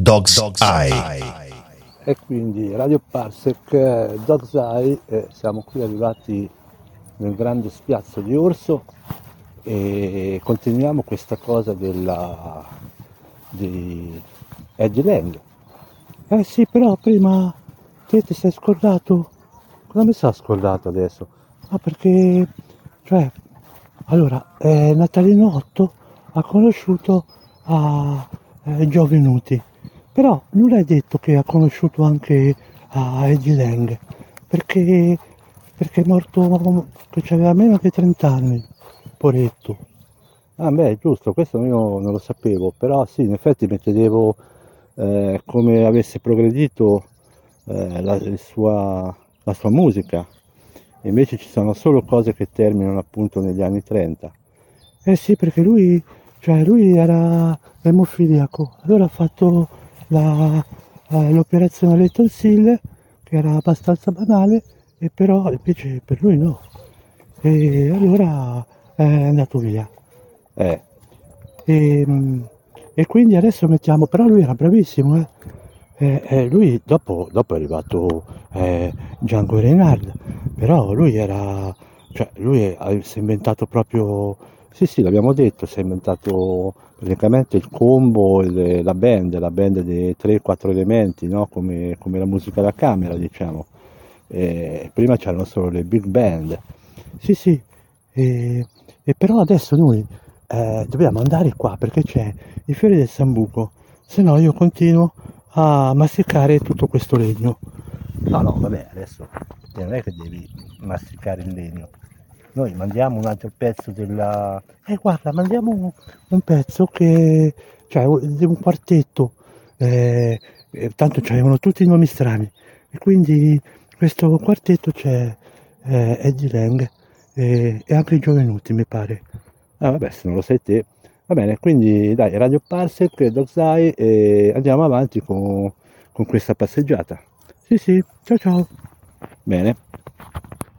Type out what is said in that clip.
Dog's Eye. E quindi Radio Parsec, Dog's Eye, siamo qui arrivati nel grande spiazzo di Orso e continuiamo questa cosa di Eddie Lang. Sì, però prima te ti sei scordato. Cosa mi sa scordato adesso? Ah, perché, cioè, allora, Natalino 8 ha conosciuto a Gio Venuti, però non è detto che ha conosciuto anche a Eddie Lang, perché è morto che aveva meno che 30 anni, poretto. Ah beh, giusto, questo io non lo sapevo, però sì, in effetti mi chiedevo come avesse progredito la sua musica. E invece ci sono solo cose che terminano appunto negli anni 30. Eh sì, perché lui era emofiliaco, allora ha fatto l'operazione alle tonsille, che era abbastanza banale, e però invece per lui no. E allora è andato via. Eh. E, e quindi adesso mettiamo, però lui era bravissimo, eh. Dopo è arrivato Django Reinhardt, però si è inventato proprio, sì sì l'abbiamo detto, si è inventato praticamente il combo, la band dei 3-4 elementi, no? Come la musica da camera diciamo. Prima c'erano solo le big band, sì sì, e però adesso noi dobbiamo andare qua perché c'è i fiori del sambuco, se no io continuo a masticare tutto questo legno. No, no, vabbè, adesso non è che devi masticare il legno. Noi mandiamo un altro pezzo della... guarda, mandiamo un pezzo di un quartetto, tanto c'avevano tutti i nomi strani, e quindi questo quartetto c'è Eddie Lang e anche i Giovenuti, mi pare. Ah, vabbè, se non lo sai te. Va bene, quindi dai, Radio Parsec, Dog's Eye e andiamo avanti con questa passeggiata. Sì, sì, ciao ciao. Bene.